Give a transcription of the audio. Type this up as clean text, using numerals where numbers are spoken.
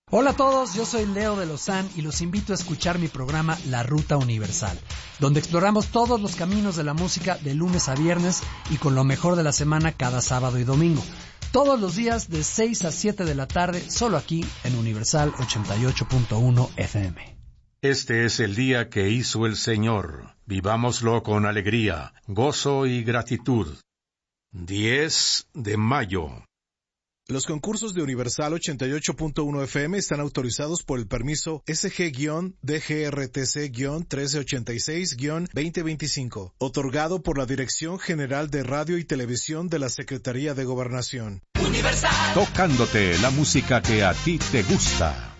Hola a todos, yo soy Leo de Lozán y los invito a escuchar mi programa La Ruta Universal, donde exploramos todos los caminos de la música de lunes a viernes y con lo mejor de la semana cada sábado y domingo. Todos los días de 6 a 7 de la tarde, solo aquí en Universal 88.1 FM. Este es el día que hizo el Señor. Vivámoslo con alegría, gozo y gratitud. 10 de mayo. Los concursos de Universal 88.1 FM están autorizados por el permiso SG-DGRTC-1386-2025, otorgado por la Dirección General de Radio y Televisión de la Secretaría de Gobernación. Universal. Tocándote la música que a ti te gusta.